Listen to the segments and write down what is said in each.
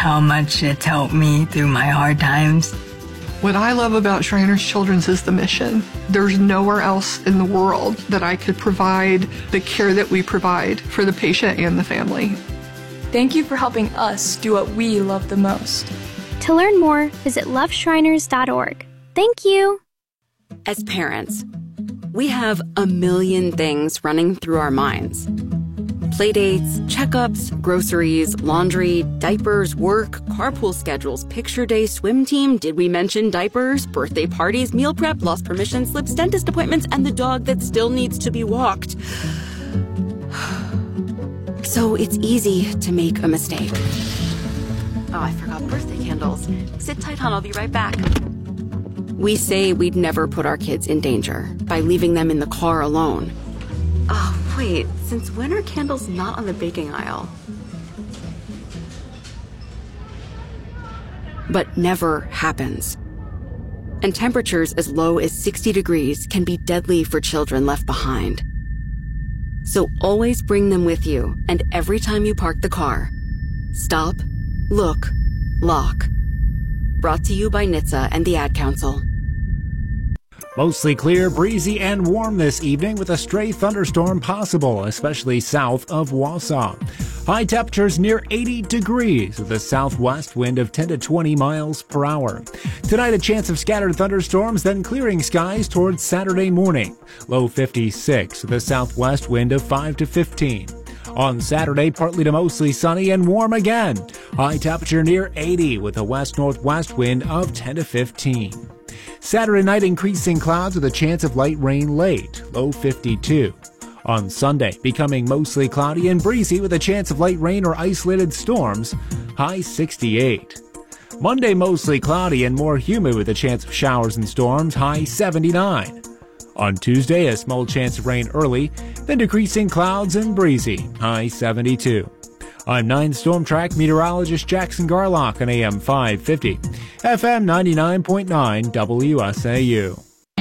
how much it's helped me through my hard times. What I love about Shriners Children's is the mission. There's nowhere else in the world that I could provide the care that we provide for the patient and the family. Thank you for helping us do what we love the most. To learn more, visit loveshriners.org. Thank you. As parents, we have a million things running through our minds. Playdates, checkups, groceries, laundry, diapers, work, carpool schedules, picture day, swim team, did we mention diapers, birthday parties, meal prep, lost permission slips, dentist appointments, and the dog that still needs to be walked. So it's easy to make a mistake. Oh, I forgot birthday candles. Sit tight, hon, I'll be right back. We say we'd never put our kids in danger by leaving them in the car alone. Oh, wait, since when are candles not on the baking aisle? But never happens. And temperatures as low as 60 degrees can be deadly for children left behind. So always bring them with you, and every time you park the car, stop, look, lock. Brought to you by NHTSA and the Ad Council. Mostly clear, breezy, and warm this evening with a stray thunderstorm possible, especially south of Wausau. High temperatures near 80 degrees with a southwest wind of 10 to 20 miles per hour. Tonight, a chance of scattered thunderstorms, then clearing skies towards Saturday morning. Low 56 with a southwest wind of 5 to 15. On Saturday, partly to mostly sunny and warm again. High temperature near 80 with a west-northwest wind of 10 to 15. Saturday night, increasing clouds with a chance of light rain late, low 52. On Sunday, becoming mostly cloudy and breezy with a chance of light rain or isolated storms, high 68. Monday, mostly cloudy and more humid with a chance of showers and storms, high 79. On Tuesday, a small chance of rain early, then decreasing clouds and breezy, high 72. I'm 9 Storm Track meteorologist Jackson Garlock on AM 550, FM 99.9 WSAU.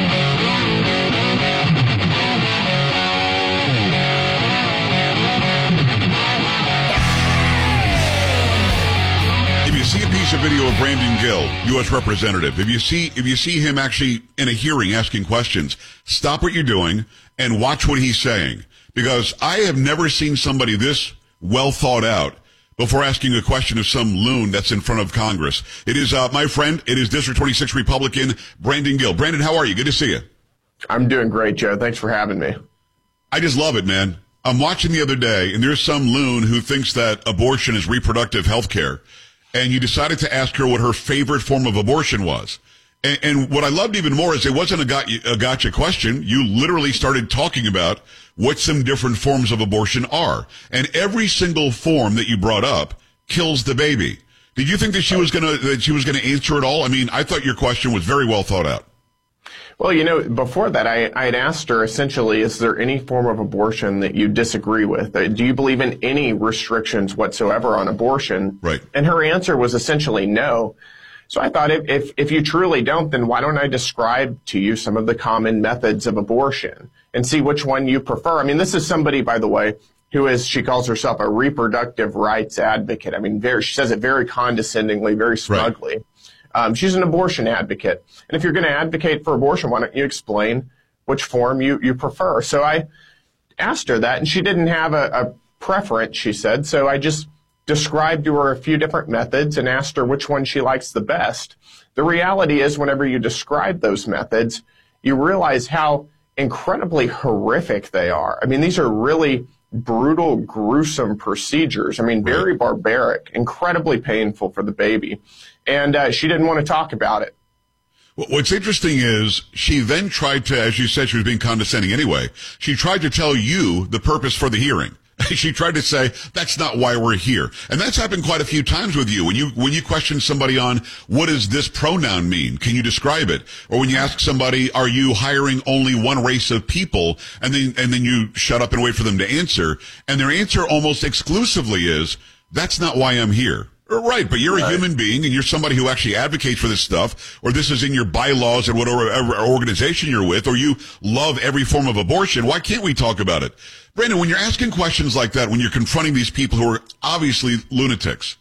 If you see a piece of video of Brandon Gill, U.S. Representative, if you see him actually in a hearing asking questions, stop what you're doing and watch what he's saying. Because I have never seen somebody this well thought out before asking a question of some loon that's in front of Congress. It is my friend, it is District 26 Republican Brandon Gill. Brandon, how are you? Good to see you. I'm doing great, Joe. Thanks for having me. I just love it, man. I'm watching the other day, and there's some loon who thinks that abortion is reproductive health care, and you decided to ask her what her favorite form of abortion was. And what I loved even more is it wasn't a gotcha question. You literally started talking about what some different forms of abortion are. And every single form that you brought up kills the baby. Did you think that she was gonna answer it all? I mean, I thought your question was very well thought out. Well, you know, before that, I had asked her essentially, is there any form of abortion that you disagree with? Do you believe in any restrictions whatsoever on abortion? Right. And her answer was essentially no. So I thought if you truly don't, then why don't I describe to you some of the common methods of abortion and see which one you prefer? I mean, this is somebody, by the way, who is, she calls herself a reproductive rights advocate. I mean, she says it very condescendingly, very smugly. Right. She's an abortion advocate. And if you're going to advocate for abortion, why don't you explain which form you prefer? So I asked her that, and she didn't have a preference, she said. So I just described to her a few different methods and asked her which one she likes the best. The reality is, whenever you describe those methods, you realize how incredibly horrific they are. I mean, these are really brutal, gruesome procedures. I mean, very barbaric, incredibly painful for the baby. And she didn't want to talk about it. What's interesting is she then tried to, as you said, she was being condescending anyway. She tried to tell you the purpose for the hearing. She tried to say, that's not why we're here. And that's happened quite a few times with you. When you question somebody on, what does this pronoun mean? Can you describe it? Or when you ask somebody, are you hiring only one race of people? And then you shut up and wait for them to answer. And their answer almost exclusively is, that's not why I'm here. Right, but you're a human being, and you're somebody who actually advocates for this stuff, or this is in your bylaws and whatever organization you're with, or you love every form of abortion. Why can't we talk about it? Brandon, when you're asking questions like that, when you're confronting these people who are obviously lunatics,